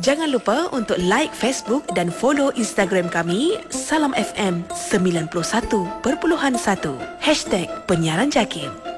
Jangan lupa untuk like Facebook dan follow Instagram kami Salam FM 91.1 #penyiaran JAKIM.